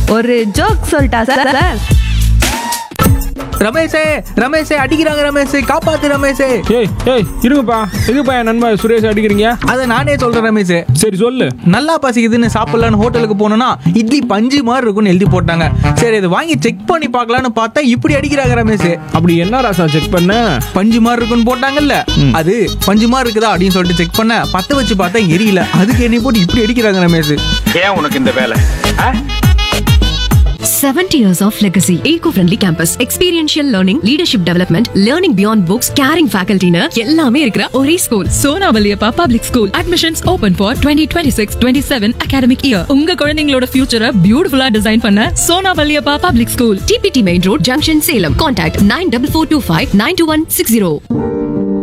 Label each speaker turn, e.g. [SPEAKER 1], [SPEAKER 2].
[SPEAKER 1] ஒரு ஜோக் சொல்லிட்டா சார்?
[SPEAKER 2] ரமேஷே அடிக்கிறாங்க ரமேஷ், காப்பாத்து ரமேஷே.
[SPEAKER 3] ஏய் இருங்கப்பா, எதுப்பா என் நண்பன் சுரேஷ் அடிக்கிறீங்க?
[SPEAKER 2] அதை நானே சொல்றேன் ரமேஷ்.
[SPEAKER 3] சரி சொல்லு.
[SPEAKER 2] நல்லா பசிக்குதுன்னு சாப்பிடலான்னு ஹோட்டலுக்கு போனோம்னா இட்லி பஞ்சு மாதிரி இருக்கும்னு எழுதி போட்டாங்க. சரி அதை வாங்கி செக் பண்ணி பார்க்கலான்னு பார்த்தா இப்படி அடிக்கிறாங்க ரமேஷ்.
[SPEAKER 3] அப்படி என்ன ராசா செக் பண்ண?
[SPEAKER 2] பஞ்சு மாதிரி இருக்குன்னு போட்டாங்கல்ல, அது பஞ்சு மாதிரி இருக்குதா அப்படின்னு சொல்லிட்டு செக் பண்ண பத்த வச்சு பார்த்தா எரியல. அதுக்கு என்னை போட்டு இப்படி அடிக்கிறாங்க ரமேஷ்.
[SPEAKER 4] ஏன் உனக்கு இந்த வேலை?
[SPEAKER 5] 70 years of legacy. Eco-friendly campus. Experiential learning, leadership development, learning beyond books, caring faculty னு எல்லாமே இருக்கிற ஒரே school.
[SPEAKER 6] Sona Valliappa public school. Admissions open for 2026-27 academic year. உங்க குழந்தைங்களோட ஃபியூச்சரை பியூட்டிஃபுல்லா டிசைன் பண்ண Sona Valliappa public school.
[SPEAKER 5] TPT Main Road, Junction, Salem. Contact 94425 92160.